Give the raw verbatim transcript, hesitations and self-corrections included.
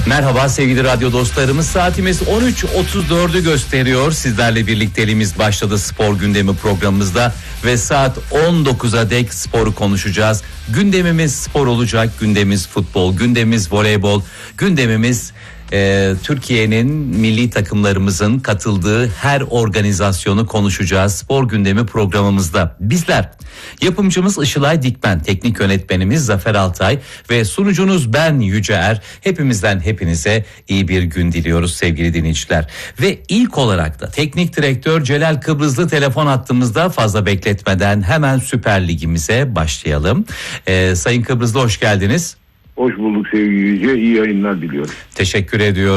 Merhaba sevgili radyo dostlarımız, saatimiz on üç otuz dördü gösteriyor. Sizlerle birlikteliğimiz başladı spor gündemi programımızda ve saat on dokuza dek sporu konuşacağız. Gündemimiz spor olacak, gündemimiz futbol, gündemimiz voleybol, gündemimiz e, Türkiye'nin milli takımlarımızın katıldığı her organizasyonu konuşacağız spor gündemi programımızda. Bizler yapımcımız Işılay Dikmen, teknik yönetmenimiz Zafer Altay ve sunucunuz ben Yüce Er. Hepimizden hepinize iyi bir gün diliyoruz sevgili dinleyiciler. Ve ilk olarak da teknik direktör Celal Kıbrızlı telefon hattımızda, fazla bekletmeden hemen Süper Ligimize başlayalım. Ee, Sayın Kıbrızlı hoş geldiniz. Hoş bulduk sevgili Yüce, iyi yayınlar diliyorum. Teşekkür ediyorum.